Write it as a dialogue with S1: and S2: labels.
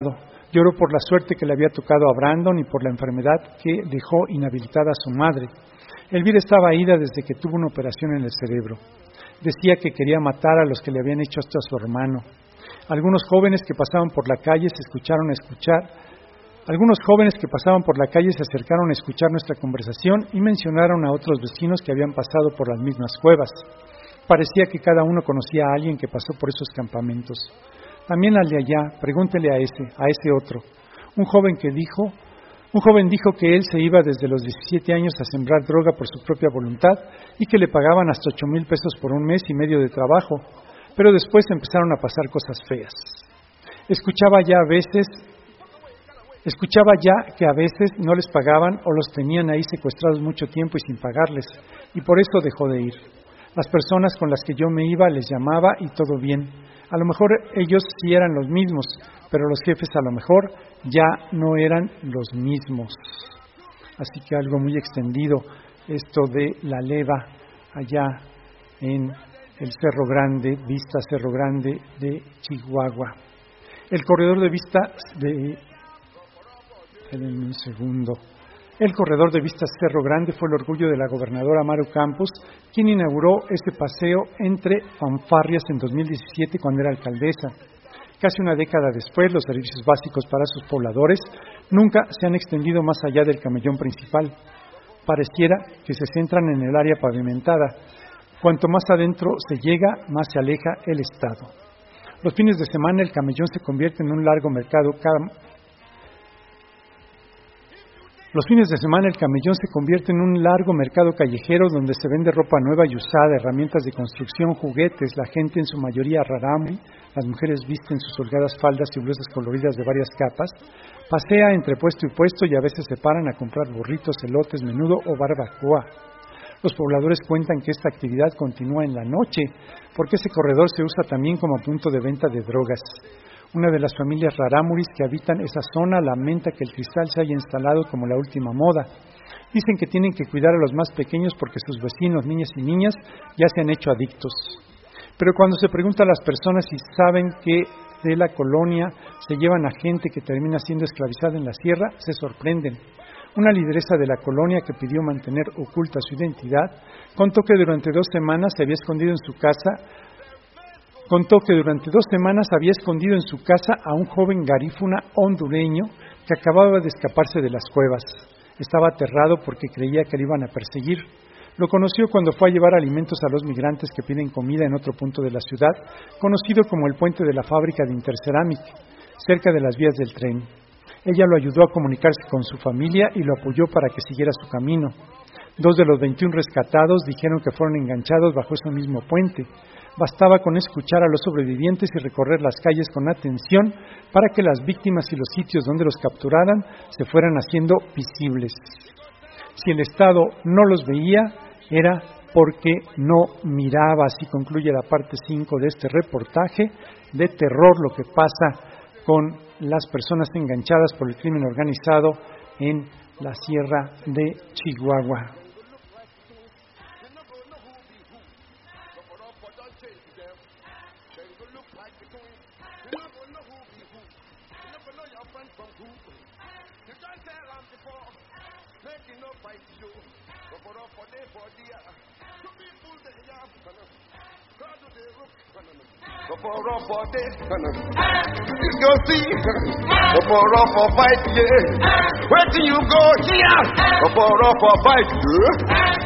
S1: Lloró por la suerte que le había tocado a Brandon y por la enfermedad que dejó inhabilitada a su madre. Elvira estaba ida desde que tuvo una operación en el cerebro. Decía que quería matar a los que le habían hecho esto a su hermano. Algunos jóvenes que pasaban por la calle se acercaron a escuchar nuestra conversación y mencionaron a otros vecinos que habían pasado por las mismas cuevas. Parecía que cada uno conocía a alguien que pasó por esos campamentos. También al de allá, pregúntele a ese otro. Un joven dijo que él se iba desde los 17 años a sembrar droga por su propia voluntad y que le pagaban hasta 8,000 pesos por un mes y medio de trabajo, pero después empezaron a pasar cosas feas. Escuchaba ya que a veces no les pagaban o los tenían ahí secuestrados mucho tiempo y sin pagarles, y por eso dejó de ir. Las personas con las que yo me iba les llamaba y todo bien. A lo mejor ellos sí eran los mismos, pero los jefes a lo mejor ya no eran los mismos. Así que algo muy extendido, esto de la leva allá en el Cerro Grande, Vista Cerro Grande de Chihuahua. El corredor de Vistas Cerro Grande fue el orgullo de la gobernadora Maru Campos, quien inauguró este paseo entre fanfarrias en 2017 cuando era alcaldesa. Casi una década después, los servicios básicos para sus pobladores nunca se han extendido más allá del camellón principal. Pareciera que se centran en el área pavimentada. Cuanto más adentro se llega, más se aleja el Estado. Los fines de semana el camellón se convierte en un largo mercado callejero donde se vende ropa nueva y usada, herramientas de construcción, juguetes, la gente en su mayoría rarámuri, las mujeres visten sus holgadas faldas y blusas coloridas de varias capas, pasea entre puesto y puesto y a veces se paran a comprar burritos, elotes, menudo o barbacoa. Los pobladores cuentan que esta actividad continúa en la noche, porque ese corredor se usa también como punto de venta de drogas. Una de las familias rarámuris que habitan esa zona lamenta que el cristal se haya instalado como la última moda. Dicen que tienen que cuidar a los más pequeños porque sus vecinos, niñas y niñas, ya se han hecho adictos. Pero cuando se pregunta a las personas si saben que de la colonia se llevan a gente que termina siendo esclavizada en la sierra, se sorprenden. Una lideresa de la colonia que pidió mantener oculta su identidad contó que durante 2 semanas había escondido en su casa a un joven garífuna hondureño que acababa de escaparse de las cuevas. Estaba aterrado porque creía que le iban a perseguir. Lo conoció cuando fue a llevar alimentos a los migrantes que piden comida en otro punto de la ciudad, conocido como el puente de la fábrica de Interceramic, cerca de las vías del tren. Ella lo ayudó a comunicarse con su familia y lo apoyó para que siguiera su camino. 2 de los 21 rescatados dijeron que fueron enganchados bajo ese mismo puente. Bastaba con escuchar a los sobrevivientes y recorrer las calles con atención para que las víctimas y los sitios donde los capturaran se fueran haciendo visibles. Si el Estado no los veía, era porque no miraba. Así concluye la parte 5 de este reportaje de terror, lo que pasa con las personas enganchadas por el crimen organizado en la Sierra de Chihuahua.
S2: Where do you go here? For fight,